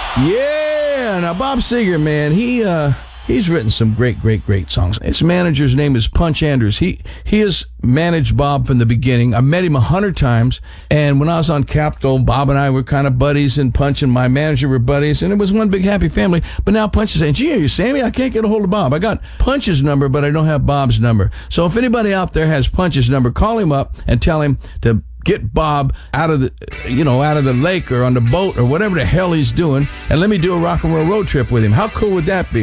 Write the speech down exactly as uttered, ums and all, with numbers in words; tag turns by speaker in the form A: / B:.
A: Yeah, now Bob Seger, man, he uh, he's written some great, great, great songs. His manager's name is Punch Andrews. He he has managed Bob from the beginning. I met him a hundred times, and when I was on Capitol, Bob and I were kind of buddies, and Punch and my manager were buddies, and it was one big happy family. But now Punch is saying, "Gee, are you Sammy? I can't get a hold of Bob. I got Punch's number, but I don't have Bob's number." So if anybody out there has Punch's number, call him up and tell him to get Bob out of the, you know, out of the lake or on the boat or whatever the hell he's doing, and let me do a rock and roll road trip with him. How cool would that be?